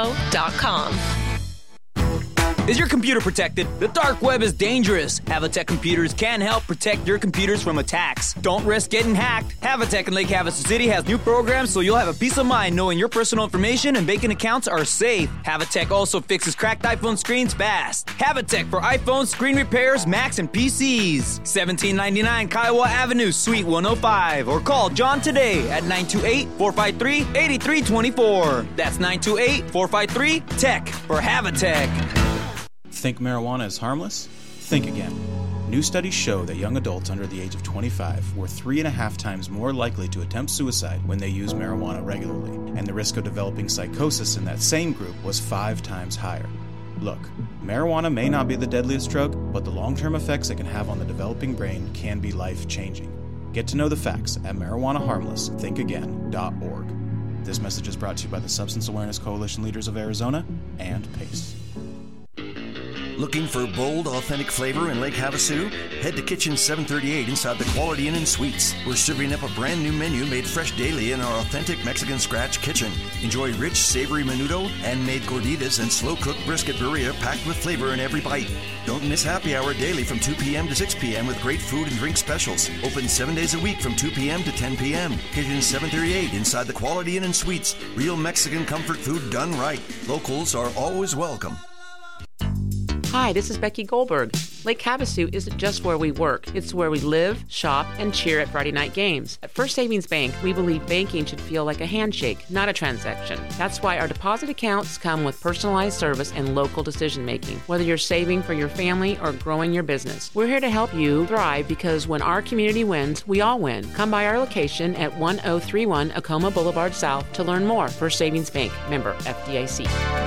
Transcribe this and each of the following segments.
Havitechinfo.com. Is your computer protected? The dark web is dangerous. Havitech Computers can help protect your computers from attacks. Don't risk getting hacked. Havitech in Lake Havasu City has new programs so you'll have a peace of mind knowing your personal information and banking accounts are safe. Havitech also fixes cracked iPhone screens fast. Havitech for iPhone screen repairs, Macs, and PCs. 1799 Kiowa Avenue, Suite 105. Or call John today at 928-453-8324. That's 928-453-TECH for Havitech. Think marijuana is harmless? Think again. New studies show that young adults under the age of 25 were 3.5 times more likely to attempt suicide when they use marijuana regularly, and the risk of developing psychosis in that same group was 5 times higher. Look, marijuana may not be the deadliest drug, but the long-term effects it can have on the developing brain can be life-changing. Get to know the facts at marijuanaharmlessthinkagain.org. This message is brought to you by the Substance Awareness Coalition Leaders of Arizona and PACE. Looking for bold, authentic flavor in Lake Havasu? Head to Kitchen 738 inside the Quality Inn and Suites. We're serving up a brand new menu made fresh daily in our authentic Mexican scratch kitchen. Enjoy rich, savory menudo, handmade gorditas, and slow-cooked brisket birria packed with flavor in every bite. Don't miss happy hour daily from 2 p.m. to 6 p.m. with great food and drink specials. Open 7 days a week from 2 p.m. to 10 p.m. Kitchen 738 inside the Quality Inn and Suites. Real Mexican comfort food done right. Locals are always welcome. Hi, this is Becky Goldberg. Lake Havasu isn't just where we work. It's where we live, shop, and cheer at Friday night games. At First Savings Bank, we believe banking should feel like a handshake, not a transaction. That's why our deposit accounts come with personalized service and local decision-making. Whether you're saving for your family or growing your business, we're here to help you thrive because when our community wins, we all win. Come by our location at 1031 Acoma Boulevard South to learn more. First Savings Bank, member FDIC.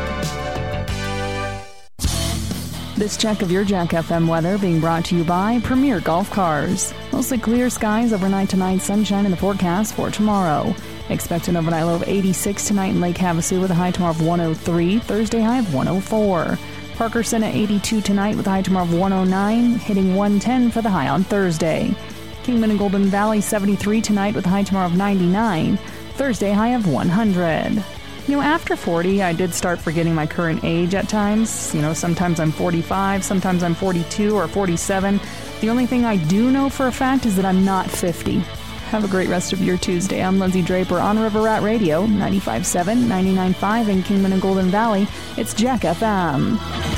This check of your Jack FM weather being brought to you by Premier Golf Cars. Mostly clear skies overnight tonight, sunshine in the forecast for tomorrow. Expect an overnight low of 86 tonight in Lake Havasu with a high tomorrow of 103, Thursday high of 104. Parkerson at 82 tonight with a high tomorrow of 109, hitting 110 for the high on Thursday. Kingman and Golden Valley 73 tonight with a high tomorrow of 99, Thursday high of 100. You know, after 40, I did start forgetting my current age at times. You know, sometimes I'm 45, sometimes I'm 42 or 47. The only thing I do know for a fact is that I'm not 50. Have a great rest of your Tuesday. I'm Lindsay Draper on River Rat Radio, 95.7, 99.5 in Kingman and Golden Valley. It's Jack FM.